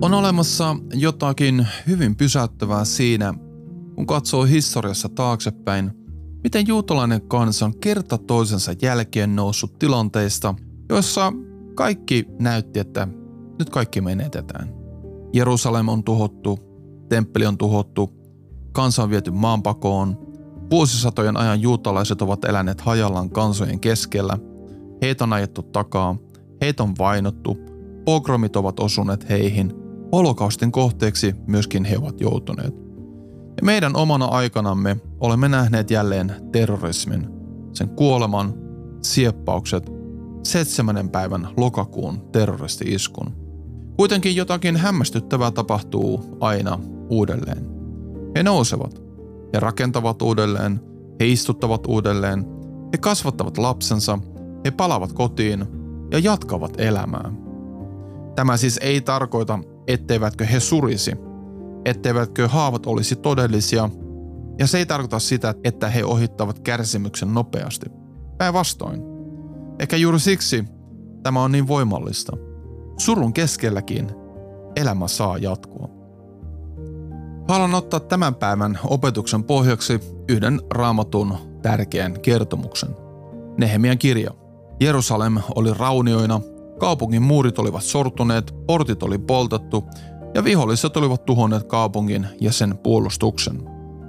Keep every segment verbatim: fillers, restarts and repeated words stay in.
On olemassa jotakin hyvin pysäyttävää siinä, kun katsoo historiassa taaksepäin, miten juutalainen kansa on kerta toisensa jälkeen noussut tilanteista, joissa kaikki näytti, että nyt kaikki menetetään. Jerusalem on tuhottu, temppeli on tuhottu, kansa on viety maanpakoon, vuosisatojen ajan juutalaiset ovat eläneet hajallaan kansojen keskellä, heitä on ajettu takaa, heitä on vainottu, pogromit ovat osuneet heihin, holokaustin kohteeksi myöskin he ovat joutuneet. Ja meidän omana aikanamme olemme nähneet jälleen terrorismin, sen kuoleman, sieppaukset, seitsemännen päivän lokakuun terroristi-iskun. Kuitenkin jotakin hämmästyttävää tapahtuu aina uudelleen. He nousevat, he rakentavat uudelleen, he istuttavat uudelleen, he kasvattavat lapsensa, he palaavat kotiin ja jatkavat elämää. Tämä siis ei tarkoita, etteivätkö he surisi, etteivätkö haavat olisi todellisia, ja se ei tarkoita sitä, että he ohittavat kärsimyksen nopeasti. Päinvastoin. Ehkä juuri siksi tämä on niin voimallista. Surun keskelläkin elämä saa jatkua. Haluan ottaa tämän päivän opetuksen pohjaksi yhden Raamatun tärkeän kertomuksen. Nehemian kirja. Jerusalem oli raunioina, kaupungin muurit olivat sortuneet, portit oli poltettu ja viholliset olivat tuhonneet kaupungin ja sen puolustuksen.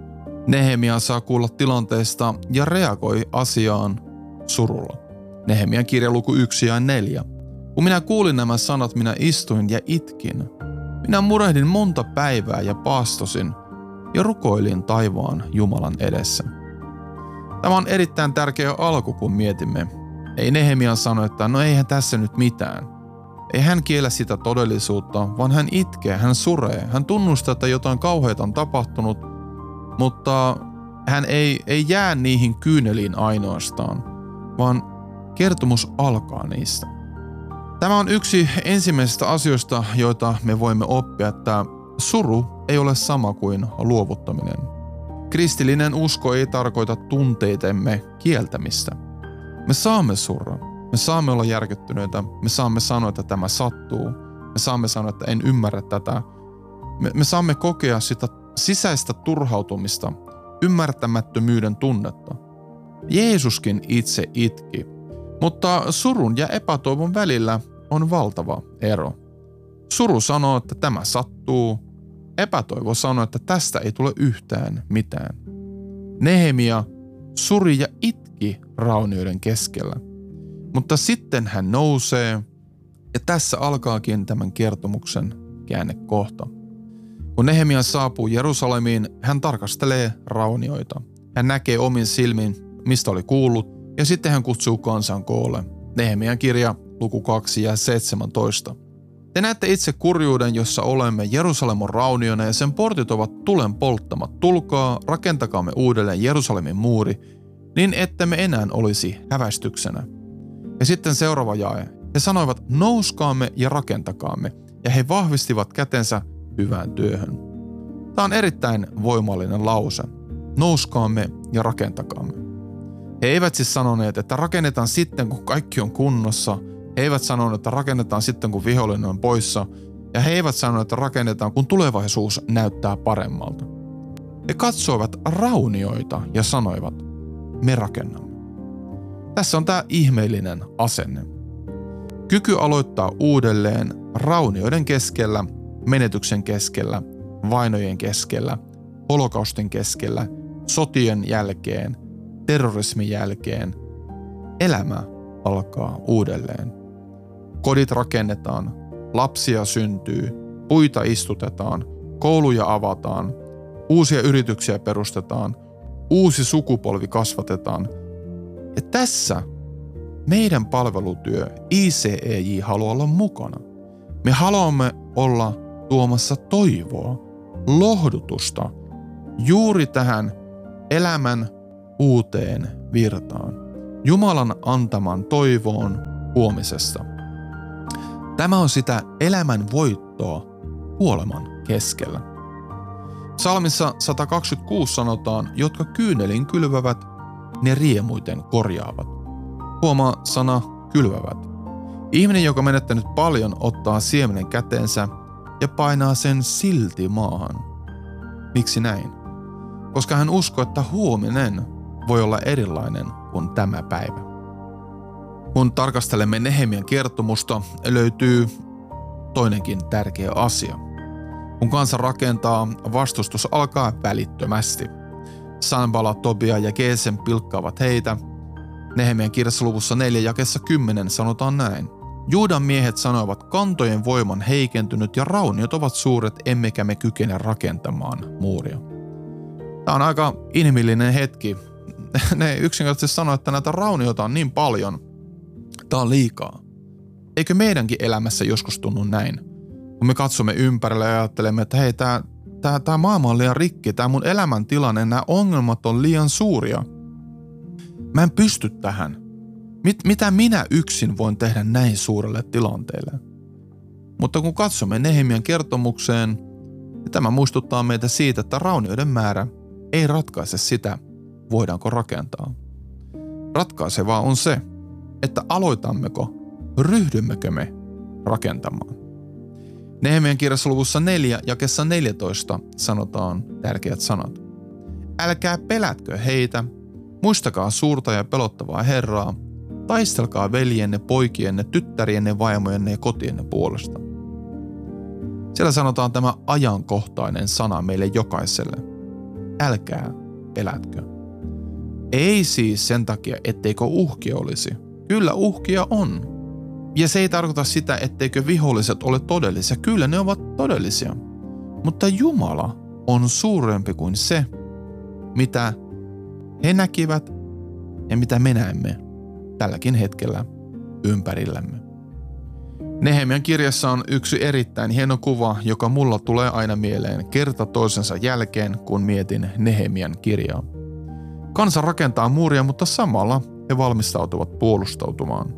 Nehemia saa kuulla tilanteesta ja reagoi asiaan surulla. Nehemian kirja luku yksi ja neljä. Kun minä kuulin nämä sanat, minä istuin ja itkin. Minä murehdin monta päivää ja paastosin ja rukoilin taivaan Jumalan edessä. Tämä on erittäin tärkeä alku, kun mietimme. Ei Nehemia sano, että no eihän tässä nyt mitään. Ei hän kiellä sitä todellisuutta, vaan hän itkee, hän suree. Hän tunnustaa, että jotain kauheata on tapahtunut, mutta hän ei, ei jää niihin kyyneliin ainoastaan, vaan kertomus alkaa niistä. Tämä on yksi ensimmäisistä asioista, joita me voimme oppia, että suru ei ole sama kuin luovuttaminen. Kristillinen usko ei tarkoita tunteitemme kieltämistä. Me saamme surra, me saamme olla järkyttyneitä, me saamme sanoa, että tämä sattuu, me saamme sanoa, että en ymmärrä tätä. Me, me saamme kokea sitä sisäistä turhautumista, ymmärtämättömyyden tunnetta. Jeesuskin itse itki, mutta surun ja epätoivon välillä on valtava ero. Suru sanoo, että tämä sattuu, epätoivo sanoo, että tästä ei tule yhtään mitään. Nehemia suri ja itki raunioiden keskellä, mutta sitten hän nousee ja tässä alkaakin tämän kertomuksen käännekohta. Kun Nehemia saapuu Jerusalemiin, hän tarkastelee raunioita. Hän näkee omin silmin, mistä oli kuullut, ja sitten hän kutsuu kansan koolle. Nehemian kirja, luku kaksi ja seitsemäntoista. Te näette itse kurjuuden, jossa olemme. Jerusalem on rauniona ja sen portit ovat tulen polttamat. Tulkaa, rakentakaamme uudelleen Jerusalemin muuri, niin että me enää olisi häväistyksenä. Ja sitten seuraava jae. He sanoivat, nouskaamme ja rakentakaamme, ja he vahvistivat kätensä hyvään työhön. Tämä on erittäin voimallinen lause. Nouskaamme ja rakentakaamme. He eivät siis sanoneet, että rakennetaan sitten, kun kaikki on kunnossa. He eivät sanoneet, että rakennetaan sitten, kun vihollinen on poissa. Ja he eivät sanoneet, että rakennetaan, kun tulevaisuus näyttää paremmalta. He katsoivat raunioita ja sanoivat, me rakennamme. Tässä on tämä ihmeellinen asenne. Kyky aloittaa uudelleen raunioiden keskellä, menetyksen keskellä, vainojen keskellä, holokaustin keskellä, sotien jälkeen, terrorismin jälkeen. Elämä alkaa uudelleen. Kodit rakennetaan, lapsia syntyy, puita istutetaan, kouluja avataan, uusia yrityksiä perustetaan, uusi sukupolvi kasvatetaan. Ja tässä meidän palvelutyö I C E J haluaa olla mukana. Me haluamme olla tuomassa toivoa, lohdutusta juuri tähän elämän uuteen virtaan. Jumalan antaman toivoon huomisesta. Tämä on sitä elämän voittoa kuoleman keskellä. Psalmissa sata kaksikymmentäkuusi sanotaan, jotka kyynelin kylvävät, ne riemuiten korjaavat. Huomaa sana kylvävät. Ihminen, joka menettänyt paljon, ottaa siemenen käteensä ja painaa sen silti maahan. Miksi näin? Koska hän uskoo, että huominen voi olla erilainen kuin tämä päivä. Kun tarkastelemme Nehemian kertomusta, löytyy toinenkin tärkeä asia. Kun kansa rakentaa, vastustus alkaa välittömästi. Sanballat, Tobia ja Geesem pilkkaavat heitä. Nehemian kirjassa luvussa neljä jakeessa kymmenen sanotaan näin. Juudan miehet sanoivat, kantojen voiman heikentynyt ja rauniot ovat suuret, emmekä me kykene rakentamaan muuria. Tämä on aika inhimillinen hetki. Ne yksinkertaisesti sanoo, että näitä raunioita on niin paljon. Tämä on liikaa. Eikö meidänkin elämässä joskus tunnu näin? Kun me katsomme ympärille ja ajattelemme, että hei, tämä, tämä, tämä maailma on liian rikki, tämä mun elämäntilanne, nämä ongelmat on liian suuria. Mä en pysty tähän. Mit, mitä minä yksin voin tehdä näin suurelle tilanteelle? Mutta kun katsomme Nehemian kertomukseen, niin tämä muistuttaa meitä siitä, että raunioiden määrä ei ratkaise sitä, voidaanko rakentaa. Ratkaisevaa on se, että aloitammeko, ryhdymmekö me rakentamaan. Nehemian kirjassa luvussa neljä jakeessa neljätoista sanotaan tärkeät sanat. Älkää pelätkö heitä, muistakaa suurta ja pelottavaa Herraa, taistelkaa veljenne, poikienne, tyttärienne, vaimojenne ja kotienne puolesta. Siellä sanotaan tämä ajankohtainen sana meille jokaiselle. Älkää pelätkö. Ei siis sen takia, etteikö uhkia olisi. Kyllä uhkia on. Ja se ei tarkoita sitä, etteikö viholliset ole todellisia. Kyllä ne ovat todellisia. Mutta Jumala on suurempi kuin se, mitä he näkivät ja mitä me näemme tälläkin hetkellä ympärillämme. Nehemian kirjassa on yksi erittäin hieno kuva, joka mulla tulee aina mieleen kerta toisensa jälkeen, kun mietin Nehemian kirjaa. Kansa rakentaa muuria, mutta samalla he valmistautuvat puolustautumaan.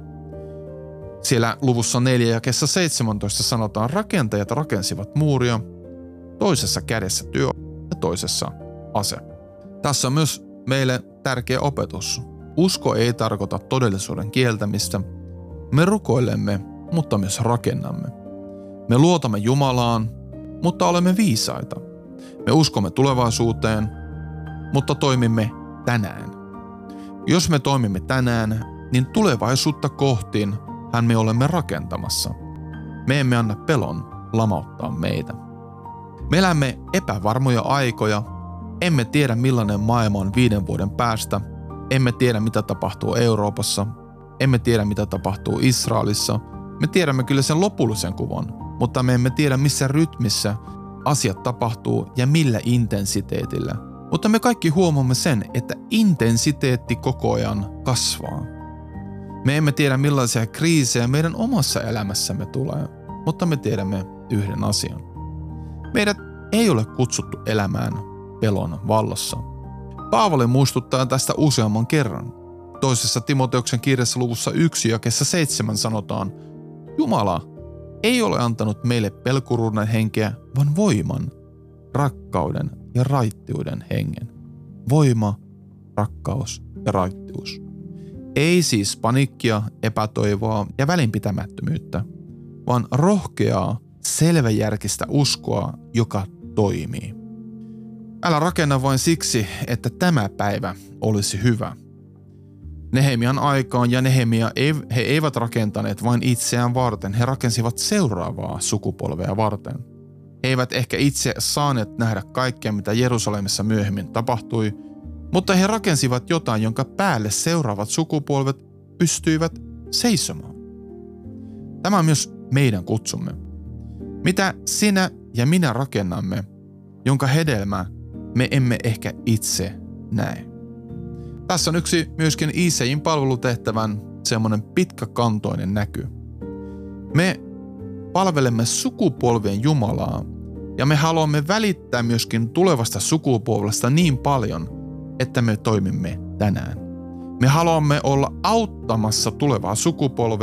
Siellä luvussa neljä jakeessa seitsemäntoista sanotaan, rakentajat rakensivat muuria, toisessa kädessä työ ja toisessa ase. Tässä on myös meille tärkeä opetus. Usko ei tarkoita todellisuuden kieltämistä. Me rukoilemme, mutta myös rakennamme. Me luotamme Jumalaan, mutta olemme viisaita. Me uskomme tulevaisuuteen, mutta toimimme tänään. Jos me toimimme tänään, niin tulevaisuutta kohtiin hän me olemme rakentamassa. Me emme anna pelon lamauttaa meitä. Me elämme epävarmoja aikoja. Emme tiedä millainen maailma on viiden vuoden päästä. Emme tiedä mitä tapahtuu Euroopassa. Emme tiedä mitä tapahtuu Israelissa. Me tiedämme kyllä sen lopullisen kuvan, mutta me emme tiedä missä rytmissä asiat tapahtuu ja millä intensiteetillä. Mutta me kaikki huomaamme sen, että intensiteetti koko ajan kasvaa. Me emme tiedä millaisia kriisejä meidän omassa elämässämme tulee, mutta me tiedämme yhden asian. Meidät ei ole kutsuttu elämään pelon vallassa. Paavali muistuttaa tästä useamman kerran. Toisessa Timoteuksen kirjassa luvussa yksi jakeessa seitsemän sanotaan, Jumala ei ole antanut meille pelkuruuden henkeä, vaan voiman, rakkauden ja raittiuden hengen. Voima, rakkaus ja raittius. Ei siis paniikkia, epätoivoa ja välinpitämättömyyttä, vaan rohkeaa, selväjärkistä uskoa, joka toimii. Älä rakenna vain siksi, että tämä päivä olisi hyvä. Nehemian aikaan ja Nehemia he eivät rakentaneet vain itseään varten, he rakensivat seuraavaa sukupolvea varten. He eivät ehkä itse saaneet nähdä kaikkea, mitä Jerusalemissa myöhemmin tapahtui, mutta he rakensivat jotain, jonka päälle seuraavat sukupolvet pystyivät seisomaan. Tämä on myös meidän kutsumme. Mitä sinä ja minä rakennamme, jonka hedelmä me emme ehkä itse näe. Tässä on yksi myöskin Iisein palvelutehtävän semmoinen pitkäkantoinen näky. Me palvelemme sukupolvien Jumalaa ja me haluamme välittää myöskin tulevasta sukupolvesta niin paljon, että me toimimme tänään. Me haluamme olla auttamassa tulevaa sukupolvea